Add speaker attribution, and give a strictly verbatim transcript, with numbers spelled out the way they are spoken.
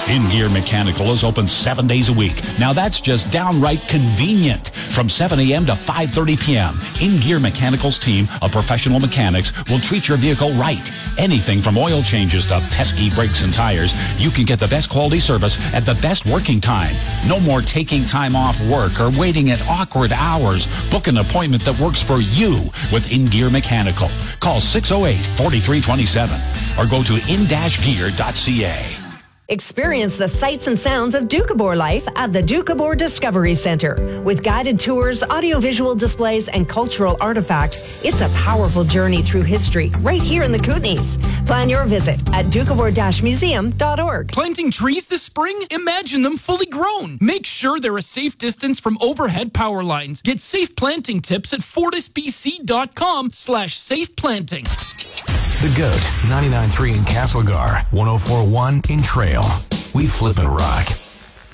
Speaker 1: In-Gear Mechanical is open seven days a week. Now that's just downright convenient. From seven a.m. to five thirty p.m., In-Gear Mechanical's team of professional mechanics will treat your vehicle right. Anything from oil changes to pesky brakes and tires, you can get the best quality service at the best working time. No more taking time off work or waiting at awkward hours. Book an appointment that works for you with In-Gear Mechanical. Call six oh eight, four three two seven or go to in dash gear dot c a.
Speaker 2: Experience the sights and sounds of Doukhobor life at the Doukhobor Discovery Center. With guided tours, audiovisual displays, and cultural artifacts, it's a powerful journey through history right here in the Kootenays. Plan your visit at doukhobor dash museum dot org.
Speaker 3: Planting trees this spring? Imagine them fully grown. Make sure they're a safe distance from overhead power lines. Get safe planting tips at fortisbc.com slash safe planting.
Speaker 4: The Goat, ninety-nine point three in Castlegar, one oh four point one in Trail. We flip and rock.